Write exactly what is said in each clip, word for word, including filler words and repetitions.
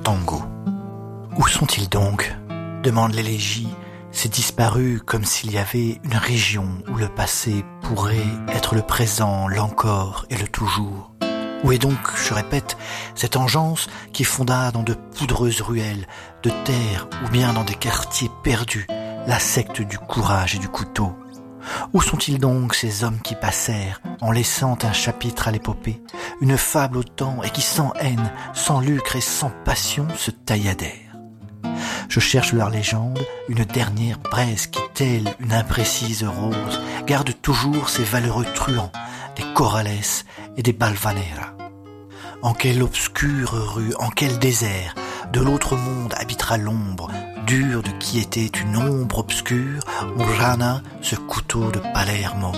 tango. Où sont-ils donc ? Demande l'élégie. C'est disparu comme s'il y avait une région où le passé pourrait être le présent, l'encore et le toujours. Où est donc, je répète, cette engeance qui fonda dans de poudreuses ruelles de terre ou bien dans des quartiers perdus, la secte du courage et du couteau? Où sont-ils donc ces hommes qui passèrent en laissant un chapitre à l'épopée, une fable au temps et qui sans haine, sans lucre et sans passion se tailladèrent? Je cherche leur légende, une dernière braise qui, telle une imprécise rose, garde toujours ces valeureux truands, des Corrales et des Balvanera. En quelle obscure rue, en quel désert, de l'autre monde habitera l'ombre, dure de qui était une ombre obscure, Murrana, ce couteau de Palermo.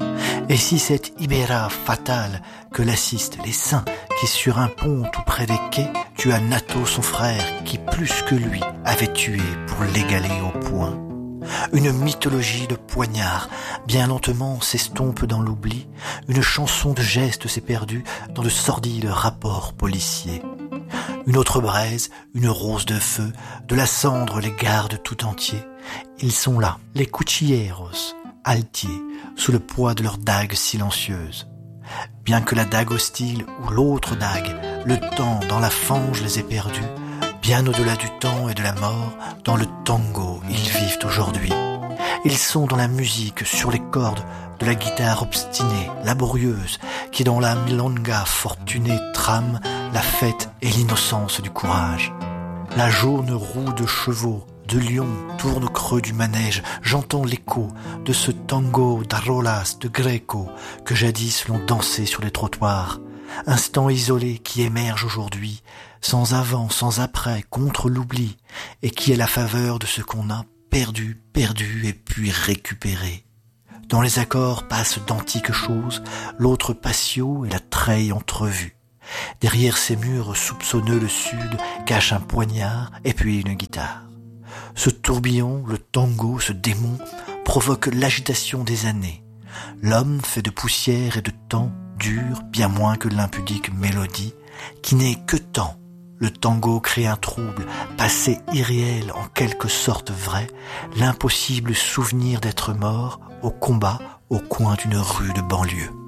Et si cette Ibera fatale que l'assistent les saints, qui sur un pont tout près des quais tua Nato son frère, qui plus que lui avait tué pour l'égaler au poing. Une mythologie de poignards, bien lentement s'estompe dans l'oubli, une chanson de gestes s'est perdue dans de sordides rapports policiers. Une autre braise, une rose de feu, de la cendre les garde tout entiers. Ils sont là, les cuchilleros, altiers, sous le poids de leurs dagues silencieuses. Bien que la dague hostile ou l'autre dague, le temps dans la fange les ait perdus, bien au-delà du temps et de la mort, dans le tango ils vivent aujourd'hui. Ils sont dans la musique, sur les cordes de la guitare obstinée, laborieuse, qui dans la milonga fortunée trame la fête et l'innocence du courage. La jaune roue de chevaux, de lion tourne au creux du manège, j'entends l'écho de ce tango d'Arolas, de Greco, que jadis l'on dansait sur les trottoirs. Instant isolé qui émerge aujourd'hui, sans avant, sans après, contre l'oubli, et qui est la faveur de ce qu'on a perdu, perdu et puis récupéré. Dans les accords passent d'antiques choses, l'autre patio et la treille entrevue. Derrière ces murs soupçonneux le sud cache un poignard et puis une guitare. Ce tourbillon, le tango, ce démon, provoque l'agitation des années. L'homme fait de poussière et de temps dure bien moins que l'impudique mélodie, qui n'est que temps. Le tango crée un trouble, passé irréel en quelque sorte vrai, l'impossible souvenir d'être mort au combat au coin d'une rue de banlieue.